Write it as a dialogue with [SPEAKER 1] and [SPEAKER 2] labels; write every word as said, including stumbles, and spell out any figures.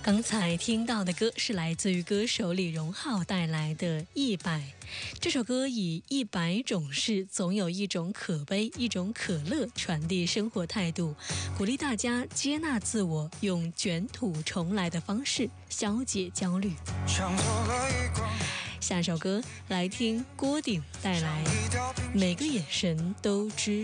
[SPEAKER 1] 刚才听到的歌是来自于歌手李荣浩带来的《一百》。这首歌以一百种事，总有一种可悲，一种可乐，传递生活态度，鼓励大家接纳自我，用卷土重来的方式消解焦虑。下首歌来听郭顶带来《每个眼神都知